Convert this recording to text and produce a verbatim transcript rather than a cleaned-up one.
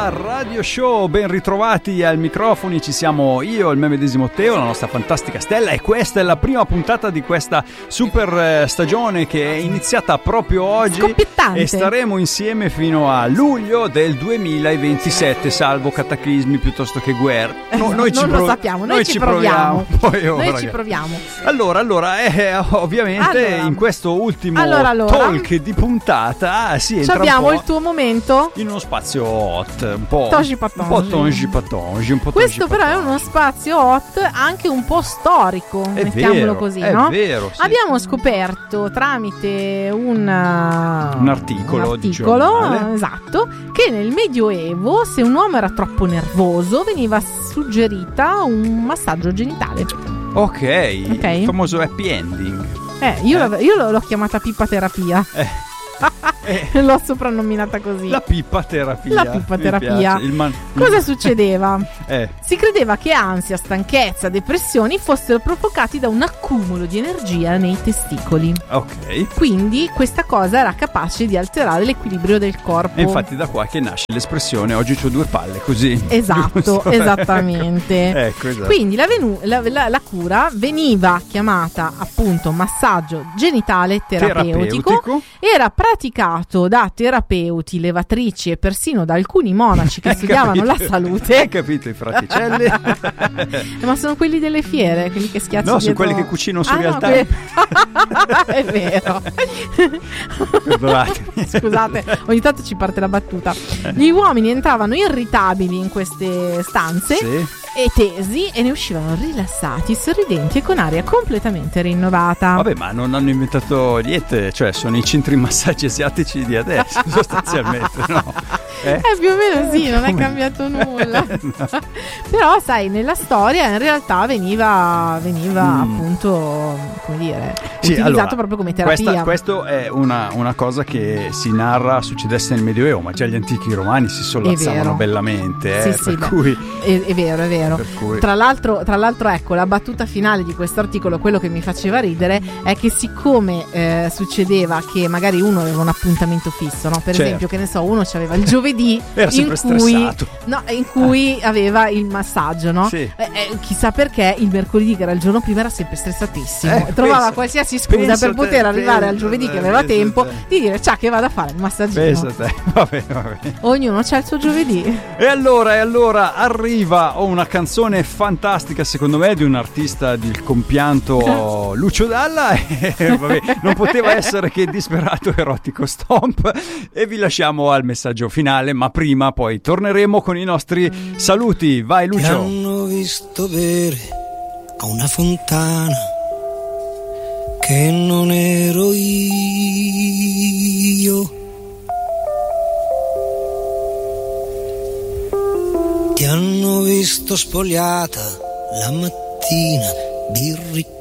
Dalla Radio Show, ben ritrovati ai microfoni, ci siamo io, il me medesimo Teo, la nostra fantastica Stella, e questa è la prima puntata di questa super stagione che è iniziata proprio oggi. Scoppittante. E staremo insieme fino a luglio del duemilaventisette, salvo cataclismi piuttosto che guerre. No, noi ci non prov- lo sappiamo, noi, noi ci ci proviamo, proviamo. Poi, oh, noi ragazzi. ci proviamo. Allora, allora, eh, ovviamente allora. in questo ultimo allora, allora. talk di puntata si entra abbiamo un po' il tuo momento in uno spazio hot, un po' Tongi patongi. un po' tongi patongi, un po' Questo tongi però è patongi. uno spazio hot anche un po' storico, È mettiamolo vero, così, è no? vero, sì. Abbiamo scoperto tramite un, uh, Un articolo un di articolo, giornale. esatto, che nel Medioevo se un uomo era troppo nervoso veniva suggerita un massaggio genitale. Ok, Ok. il famoso happy ending. Eh, io, Eh. l'ho- io l'ho chiamata pippa terapia. Eh. Eh. L'ho soprannominata così. La pippa terapia. La pippa Mi terapia. piace. Il man- Cosa succedeva? Eh. Si credeva che ansia, stanchezza, depressioni fossero provocati da un accumulo di energia nei testicoli. Ok. Quindi questa cosa era capace di alterare l'equilibrio del corpo. E infatti da qua che nasce l'espressione oggi c'ho due palle, così. Esatto, Giusto? esattamente. Ecco, esatto. Quindi la, venu- la, la- la cura veniva chiamata appunto massaggio genitale terapeutico. Terapeutico. Era praticato da terapeuti, levatrici e persino da alcuni monaci che Hai studiavano capito? la salute. Hai capito i fraticelli? Ma sono quelli delle fiere, quelli che schiacciano. No, sono dietro- quelli che cucinano su Ah, no, realtà. que- È vero. Perdonatemi. Scusate, ogni tanto ci parte la battuta. Gli uomini entravano irritabili in queste stanze Sì. e tesi e ne uscivano rilassati, sorridenti e con aria completamente rinnovata. Vabbè, ma non hanno inventato niente, cioè sono i centri massaggi asiatici di adesso, sostanzialmente, no? Eh? Eh, più o meno sì, non è Come? cambiato nulla. No. Però, sai, nella storia in realtà veniva, veniva Mm. appunto, come dire, Sì, utilizzato allora, proprio come terapia. Questa, questo è una, una cosa che si narra succedesse nel Medioevo, ma già gli antichi romani si sollazzavano vero. bellamente, eh, Sì, sì, per beh, cui... È, è vero, è vero. Per cui- Tra l'altro, tra l'altro, ecco, la battuta finale di questo articolo, quello che mi faceva ridere, è che siccome eh, succedeva che magari uno aveva un appuntamento fisso, no? Per Certo. esempio, che ne so, uno c'aveva il giovedì Era in sempre cui, stressato. no, in cui aveva il massaggio, no? Sì. Eh, eh, chissà perché il mercoledì, che era il giorno prima, era sempre stressatissimo. Eh, Trovava pensa- qualsiasi scusa pensa per te, poter arrivare pensa al giovedì te, che aveva pensa tempo te. di dire ciao che vado a fare il massaggino. Pensa te, va bene, va bene. Ognuno c'ha il suo giovedì. E allora, e allora arriva oh, una canzone fantastica secondo me di un artista del compianto Lucio Dalla e vabbè, non poteva essere che Disperato Erotico Stomp, e vi lasciamo al messaggio finale, ma prima poi torneremo con i nostri saluti. Vai Ti Lucio. hanno visto bere a una fontana che non ero io. Ti hanno visto spogliata la mattina, birri